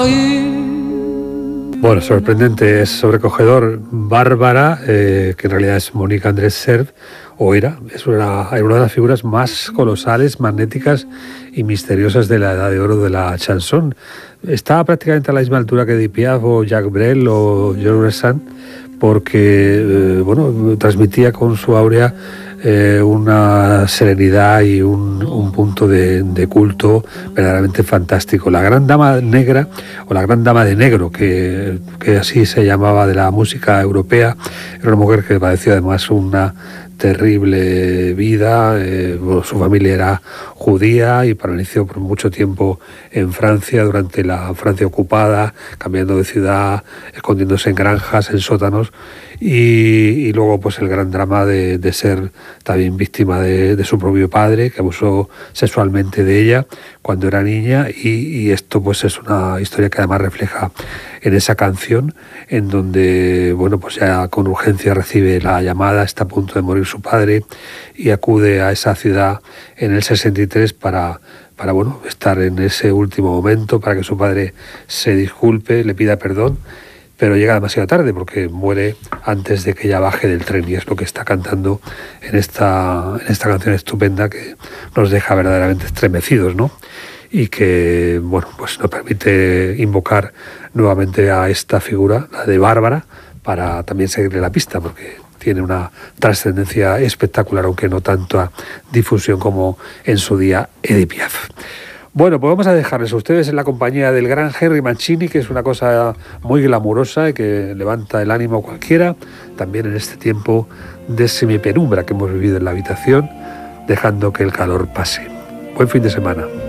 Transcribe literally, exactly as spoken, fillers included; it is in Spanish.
Bueno, sorprendente, es sobrecogedor. Bárbara, eh, que en realidad es Mónica Andrés Serv, o era, es una, era una de las figuras más colosales, magnéticas y misteriosas de la edad de oro de la chanson. Estaba prácticamente a la misma altura que Edith Piaf o Jacques Brel o Georges Sand, porque eh, bueno, transmitía con su áurea eh, una serenidad y un, un punto de, de culto verdaderamente fantástico. La gran dama negra, o la gran dama de negro, que, que así se llamaba, de la música europea, era una mujer que padeció además una terrible vida. Eh, bueno, su familia era judía y permaneció por mucho tiempo en Francia, durante la Francia ocupada, cambiando de ciudad, escondiéndose en granjas, en sótanos, y, y luego pues el gran drama de, de ser también víctima de, de su propio padre, que abusó sexualmente de ella cuando era niña, y, y esto pues es una historia que además refleja en esa canción, en donde bueno, pues ya con urgencia recibe la llamada, está a punto de morir su padre, y acude a esa ciudad en el sesenta y tres para, para bueno, estar en ese último momento, para que su padre se disculpe, le pida perdón, pero llega demasiado tarde porque muere antes de que ella baje del tren, y es lo que está cantando en esta, en esta canción estupenda que nos deja verdaderamente estremecidos, ¿no? Y que bueno, pues nos permite invocar nuevamente a esta figura, la de Bárbara, para también seguirle la pista, porque tiene una trascendencia espectacular, aunque no tanta difusión como en su día Edith Piaf. Bueno, pues vamos a dejarles a ustedes en la compañía del gran Henry Mancini, que es una cosa muy glamurosa y que levanta el ánimo a cualquiera, también en este tiempo de semipenumbra que hemos vivido en la habitación, dejando que el calor pase. Buen fin de semana.